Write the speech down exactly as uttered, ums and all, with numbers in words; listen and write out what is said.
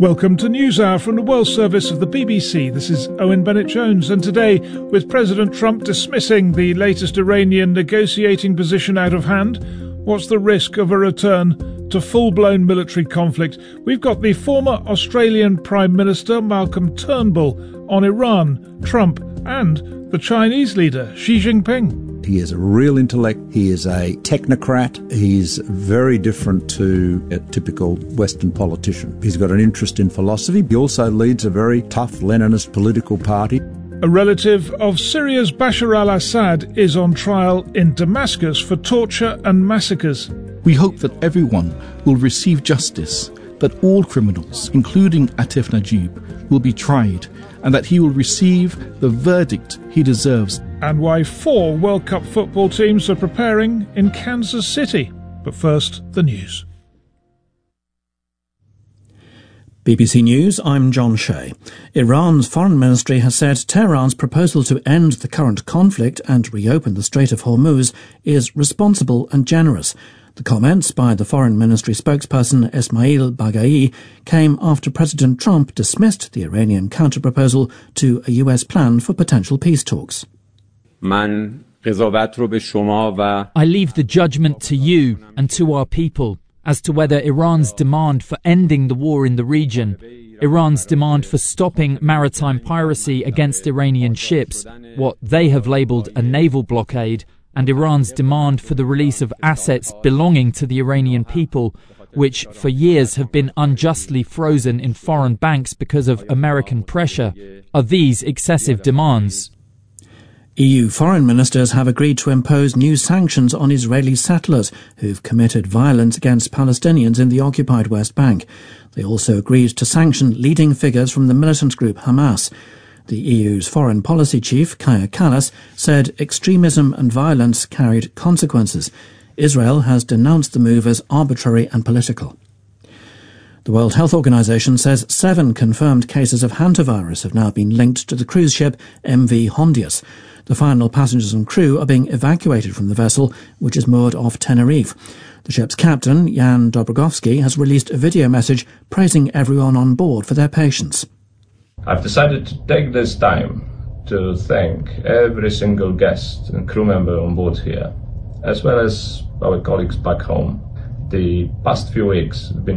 Welcome to NewsHour from the World Service of the B B C. This is Owen Bennett-Jones, and today, with President Trump dismissing the latest Iranian negotiating position out of hand, what's the risk of a return to full-blown military conflict? We've got the former Australian Prime Minister Malcolm Turnbull on Iran, Trump, and the Chinese leader Xi Jinping. He is a real intellect. He is a technocrat. He's very different to a typical Western politician. He's got an interest in philosophy. He also leads a very tough Leninist political party. A relative of Syria's Bashar al-Assad is on trial in Damascus for torture and massacres. We hope that everyone will receive justice, that all criminals, including Atif Najib, will be tried, and that he will receive the verdict he deserves. And why four World Cup football teams are preparing in Kansas City. But first, the news. B B C News, I'm John Shea. Iran's foreign ministry has said Tehran's proposal to end the current conflict and reopen the Strait of Hormuz is responsible and generous. The comments by the foreign ministry spokesperson Esmail Baghai came after President Trump dismissed the Iranian counter-proposal to a U S plan for potential peace talks. I leave the judgment to you and to our people as to whether Iran's demand for ending the war in the region, Iran's demand for stopping maritime piracy against Iranian ships, what they have labelled a naval blockade, and Iran's demand for the release of assets belonging to the Iranian people, which for years have been unjustly frozen in foreign banks because of American pressure, are these excessive demands. E U foreign ministers have agreed to impose new sanctions on Israeli settlers who've committed violence against Palestinians in the occupied West Bank. They also agreed to sanction leading figures from the militant group Hamas. The E U's foreign policy chief, Kaja Kallas, said extremism and violence carried consequences. Israel has denounced the move as arbitrary and political. The World Health Organization says seven confirmed cases of hantavirus have now been linked to the cruise ship M V Hondius. The final passengers and crew are being evacuated from the vessel, which is moored off Tenerife. The ship's captain, Jan Dobrogovsky, has released a video message praising everyone on board for their patience. I've decided to take this time to thank every single guest and crew member on board here, as well as our colleagues back home. The past few weeks have been